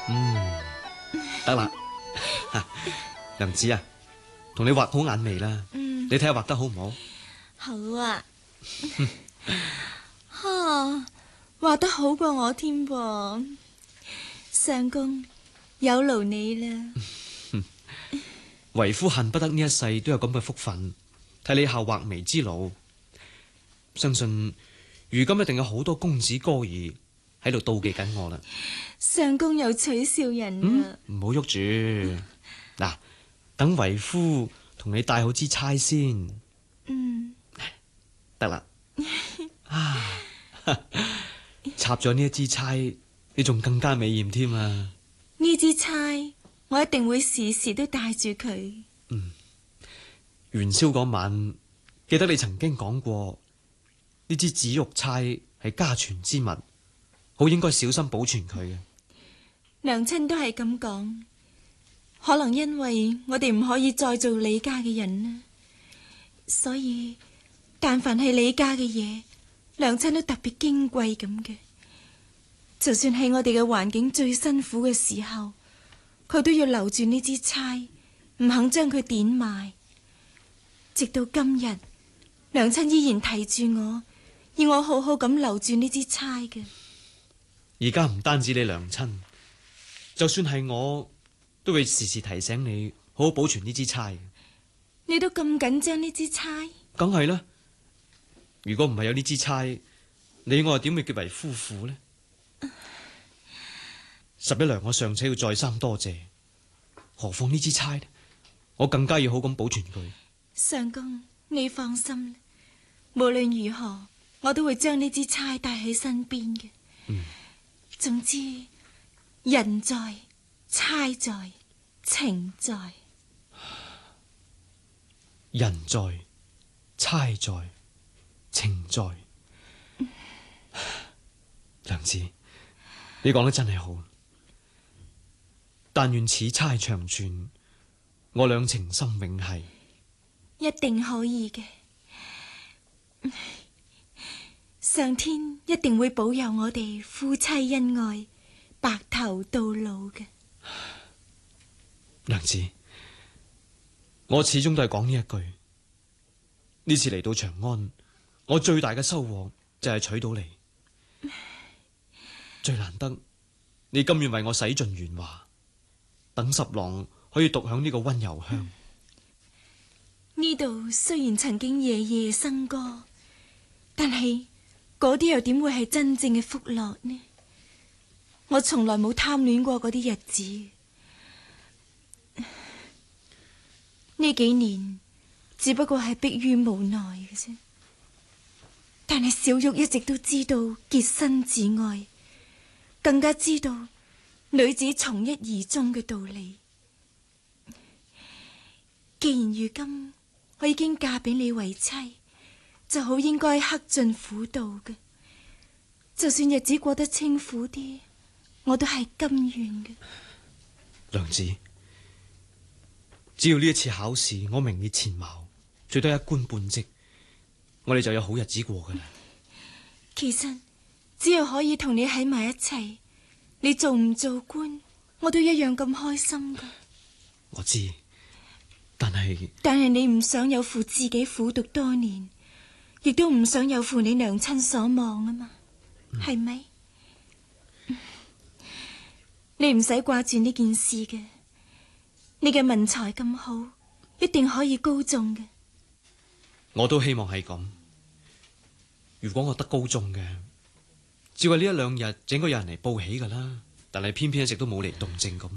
得啦，娘子啊，同你畫好眼眉啦。你睇下畫得好唔好？ 好啊。畫得好過我添噃。相公，有勞你啦。 為夫恨不得呢一世都有咁嘅福分，睇你效畫眉之勞。相信如今一定有好多公子哥兒喺度妒忌緊我啦。 相公又取笑人啊！ 唔好喐住，嗱，等為夫同你戴好支釵先。得啦。插咗呢一支釵，你仲更加美艷添啊！ 呢支釵我一定會時時都帶住佢。 元宵嗰晚，記得你曾經講過，呢支紫玉釵係家傳之物，好應該小心保存佢嘅。 娘親都係咁講，可能因為我哋唔可以再做李家嘅人啦，所以但凡係李家嘅嘢，娘親都特別矜貴咁嘅。就算係我哋嘅環境最辛苦嘅時候，佢都要留住呢支釵，唔肯將佢典賣。直到今日，娘親依然提住我，要我好好咁留住呢支釵嘅。 而家唔單止你娘親，就算係我，都會時時提醒你好好保存呢支釵。 你都咁緊張呢支釵？ 梗係啦，如果唔係有呢支釵，你我又點會結為夫婦呢？十一娘我尚且要再三多謝，何況呢支釵呢？我更加要好咁保存佢。 相公，你放心，無論如何，我都會將呢支釵帶喺身邊嘅。總之，人在，釵在，情在。 人在，釵在，情在。娘子，你講得真係好。但願此釵長存，我倆情深永繫。 一定可以嘅，上天一定會保佑我哋夫妻恩愛，白頭到老嘅。 娘子，我始終都係講呢一句。呢次嚟到長安，我最大嘅收穫就係娶到你。最難得你甘願為我洗盡鉛華，等十郎可以獨享呢個溫柔鄉。 呢度雖然曾經夜夜笙歌，但係嗰啲又點會係真正嘅福樂呢？我從來冇貪戀過嗰啲日子。呢幾年只不過係迫於無奈嘅啫。但係小玉一直都知道潔身自愛，更加知道女子從一而終嘅道理。既然如今我已經嫁俾你為妻，就好應該克盡婦道嘅。就算日子過得清苦啲，我都係甘願嘅。 娘子，只要呢一次考試我名列前茅，最多一官半職，我哋就有好日子過噶啦。 其實只要可以同你喺埋一齊，你做唔做官，我都一樣咁開心噶。 我知。但係你唔想有負自己苦讀多年，亦都唔想有負你娘親所望啊嘛，係咪？你唔使掛住呢件事嘅，你嘅文才咁好，一定可以高中嘅。 我都希望係咁。如果我得高中嘅，照係呢一兩日，就應該有人嚟報喜噶啦。但係偏偏一直都冇嚟動靜咁。